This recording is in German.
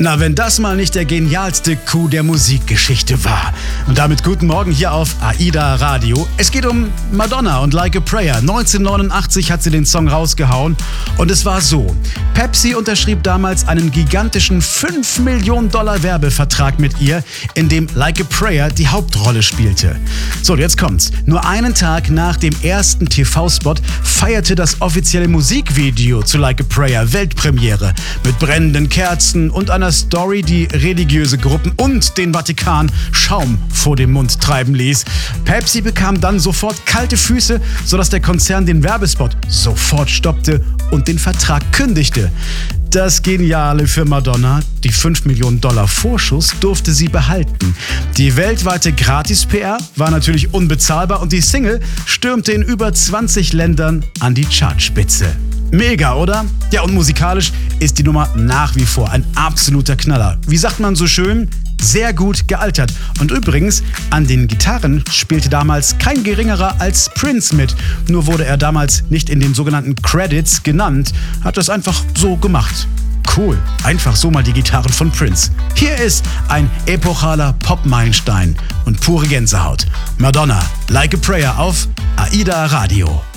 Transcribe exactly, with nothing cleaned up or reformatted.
Na, wenn das mal nicht der genialste Coup der Musikgeschichte war. Und damit guten Morgen hier auf AIDA Radio. Es geht um Madonna und Like a Prayer. neunzehnhundertneunundachtzig hat sie den Song rausgehauen. Und es war so. Pepsi unterschrieb damals einen gigantischen fünf Millionen Dollar Werbevertrag mit ihr, in dem Like a Prayer die Hauptrolle spielte. So, jetzt kommt's. Nur einen Tag nach dem ersten T V-Spot feierte das offizielle Musikvideo zu Like a Prayer Weltpremiere. Mit brennenden Kerzen und einer Story, die religiöse Gruppen und den Vatikan Schaum vor dem Mund treiben ließ. Pepsi bekam dann sofort kalte Füße, sodass der Konzern den Werbespot sofort stoppte und den Vertrag kündigte. Das Geniale für Madonna: die fünf Millionen Dollar Vorschuss durfte sie behalten. Die weltweite Gratis-P R war natürlich unbezahlbar und die Single stürmte in über zwanzig Ländern an die Chartspitze. Mega, oder? Ja, und musikalisch ist die Nummer nach wie vor ein absoluter Knaller. Wie sagt man so schön? Sehr gut gealtert. Und übrigens, an den Gitarren spielte damals kein geringerer als Prince mit. Nur wurde er damals nicht in den sogenannten Credits genannt, hat das einfach so gemacht. Cool, einfach so mal die Gitarren von Prince. Hier ist ein epochaler Pop-Meilenstein und pure Gänsehaut. Madonna, Like a Prayer auf AIDA Radio.